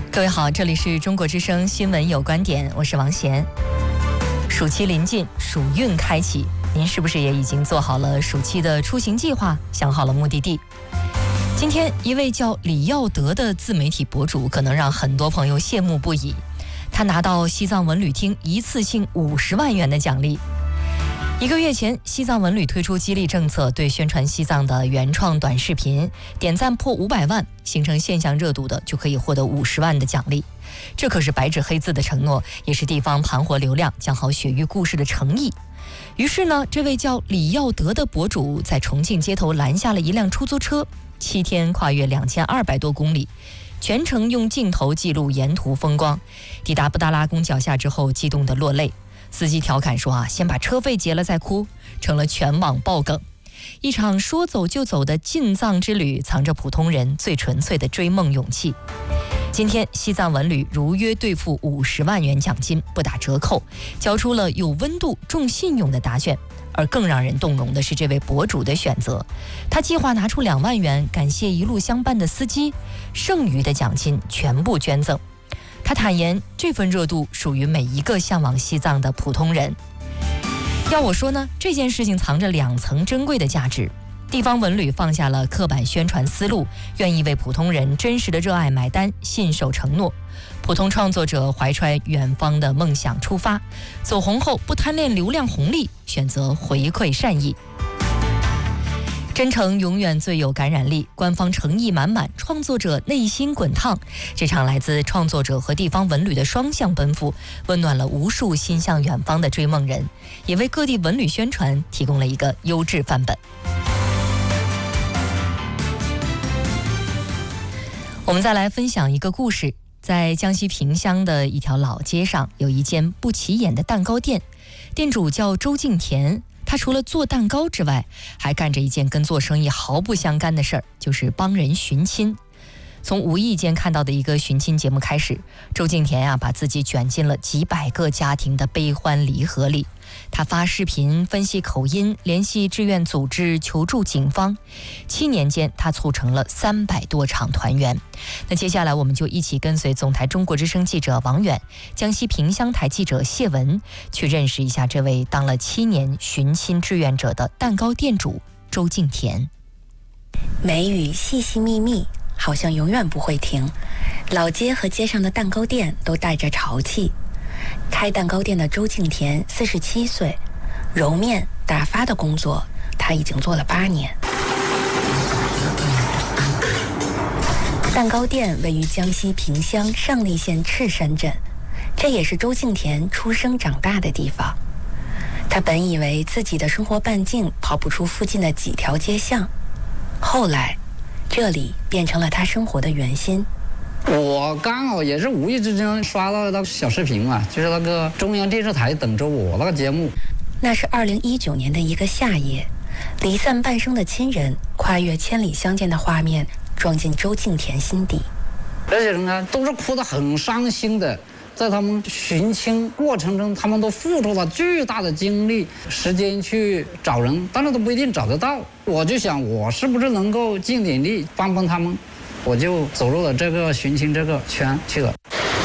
各位好，这里是中国之声新闻有观点，我是王贤。暑期临近，暑运开启，您是不是也已经做好了暑期的出行计划，想好了目的地？今天一位叫李耀德的自媒体博主可能让很多朋友羡慕不已，他拿到西藏文旅厅一次性50万元的奖励。1个月前，西藏文旅推出激励政策，对宣传西藏的原创短视频点赞破500万，形成现象热度的就可以获得50万的奖励。这可是白纸黑字的承诺，也是地方盘活流量、讲好雪域故事的诚意。于是呢，这位叫李耀德的博主在重庆街头拦下了一辆出租车，7天跨越2200多公里，全程用镜头记录沿途风光。抵达布达拉宫脚下之后，激动得落泪。司机调侃说先把车费结了再哭，成了全网爆梗。一场说走就走的进藏之旅，藏着普通人最纯粹的追梦勇气。今天西藏文旅如约兑付50万元奖金，不打折扣，交出了有温度、重信用的答卷。而更让人动容的是这位博主的选择，他计划拿出2万元感谢一路相伴的司机，剩余的奖金全部捐赠。他坦言，这份热度属于每一个向往西藏的普通人。要我说呢，这件事情藏着2层珍贵的价值。地方文旅放下了刻板宣传思路，愿意为普通人真实的热爱买单，信守承诺。普通创作者怀揣远方的梦想出发，走红后不贪恋流量红利，选择回馈善意。真诚永远最有感染力，官方诚意满满，创作者内心滚烫。这场来自创作者和地方文旅的双向奔赴，温暖了无数心向远方的追梦人，也为各地文旅宣传提供了一个优质范本。我们再来分享一个故事。在江西萍乡的一条老街上，有一间不起眼的蛋糕店，店主叫周敬田。他除了做蛋糕之外，还干着一件跟做生意毫不相干的事儿，就是帮人寻亲。从无意间看到的一个寻亲节目开始，周敬田把自己卷进了几百个家庭的悲欢离合里。他发视频分析口音，联系志愿组织，求助警方。7年间，他促成了300多场团圆。那接下来我们就一起跟随总台中国之声记者王远、江西萍乡台记者谢文，去认识一下这位当了7年寻亲志愿者的蛋糕店主周敬田。 梅雨细细密密，好像永远不会停。老街和街上的蛋糕店都带着潮气。开蛋糕店的周敬田47岁，揉面打发的工作他已经做了8年。蛋糕店位于江西萍乡上栗县赤山镇，这也是周敬田出生长大的地方。他本以为自己的生活半径跑不出附近的几条街巷，后来这里变成了他生活的圆心。 我刚好也是无意之间刷到那个小视频嘛，就是那个中央电视台等着我那个节目。 那是2019年的一个夏夜，离散半生的亲人跨越千里相见的画面撞进周敬田心底。 这些人呢，都是哭得很伤心的，在他们寻亲过程中，他们都付出了巨大的精力、时间去找人，但是都不一定找得到。我就想，我是不是能够尽点力帮帮他们？我就走入了这个寻亲这个圈去了。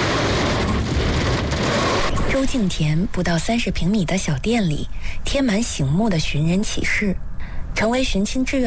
周敬田不到30平米的小店里，贴满醒目的寻人启事，成为寻亲志愿